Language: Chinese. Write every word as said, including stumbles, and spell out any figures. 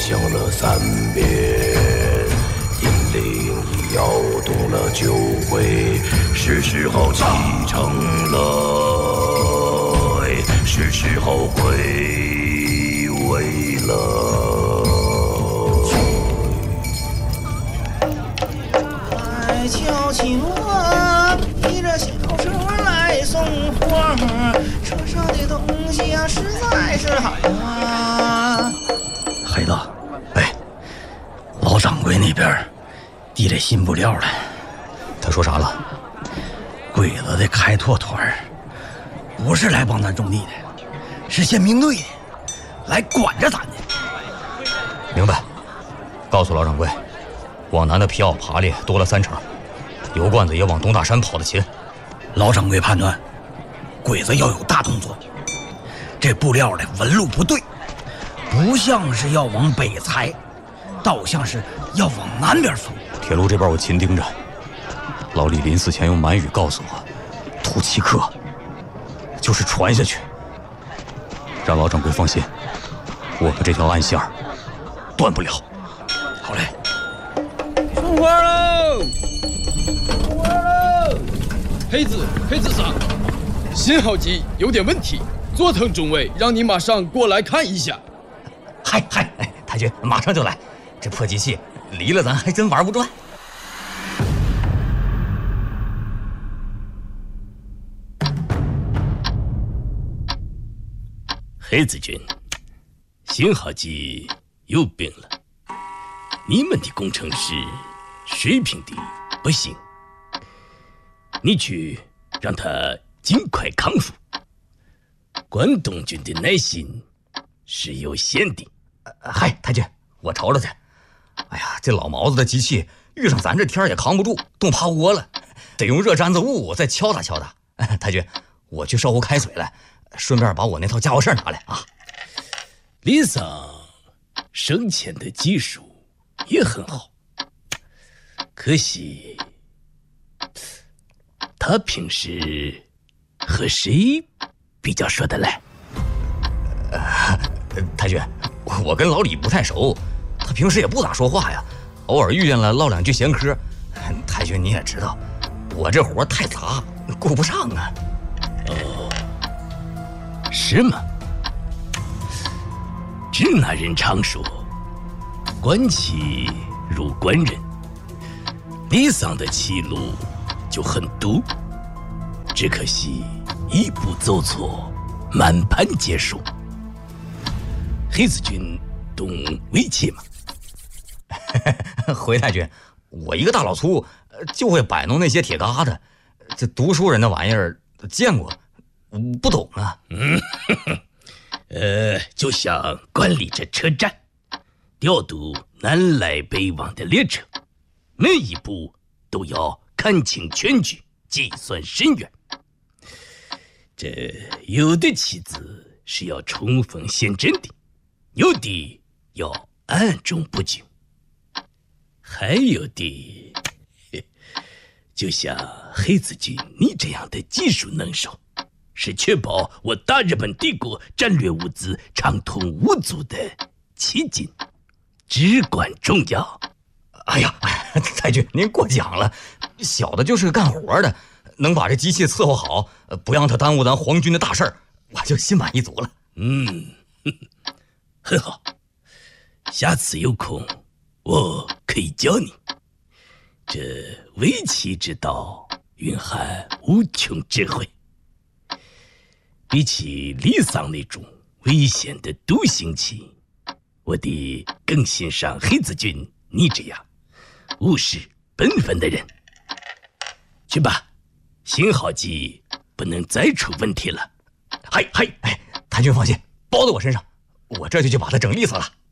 响了三遍，银铃已摇动了九回，是时候启程了，是时候归位了。 来瞧起我提着小车来送货，车上的东西啊实在是好啊。 黑子，哎，老掌柜那边递来新布料了。 他说啥了？ 鬼子的开拓团不是来帮咱种地的，是宪兵队的，来管着咱的。 明白。告诉老掌柜，往南的票爬猎多了三成，油罐子也往东大山跑的勤。 老掌柜判断，鬼子要有大动作，这布料的纹路不对，不像是要往北裁，倒像是要往南边送。 铁路这边我勤盯着。老李临死前用满语告诉我，突契克就是传下去。让老掌柜放心，我们这条暗线断不了。 好嘞。 送花喽！送花喽！黑子，黑子上，信号机有点问题，佐藤中尉让你马上过来看一下。 嗨嗨，哎，太君，马上就来。这破机器离了咱还真玩不转。 黑子军，信号机有病了，你们的工程师水平的不行，你去让他尽快康复。关东军的耐心是有限的。 嗨，太君，我瞅瞅去。哎呀，这老毛子的机器遇上咱这天也扛不住，冻趴窝了，得用热毡子雾再敲打敲打。太君，我去烧壶开水来，顺便把我那套家伙事拿来啊。 李桑生前的技术也很好，可惜他平时和谁比较说得来？ 呃，太君，我跟老李不太熟，他平时也不咋说话呀，偶尔遇见了唠两句闲嗑。太君你也知道，我这活太杂，顾不上啊。 哦，是吗？支那人常说，官气如官人，李桑的气路就很毒，只可惜一步走错，满盘皆输。黑子军懂围棋吗？ 回太君，我一个大老粗，就会摆弄那些铁疙瘩，这读书人的玩意儿见过，不懂啊。 嗯，呵呵呃，就像管理着车站，调度南来北往的列车，每一步都要看清全局，计算深远。这有的棋子是要冲锋陷阵的，有的要暗中布局，还有的就像黑子军你这样的技术能手，是确保我大日本帝国战略物资畅通无阻的基金，至关重要。 哎呀，太君您过奖了，小的就是个干活的，能把这机器伺候好，不让它耽误咱皇军的大事儿，我就心满意足了。 嗯，很好，下次有空我可以教你。这围棋之道蕴含无穷智慧，比起李桑那种危险的独行棋，我得更欣赏黑子军你这样务实本分的人。去吧，信号机不能再出问题了。 嗨嗨，哎，太君放心，包在我身上，我这就去把它整利索了。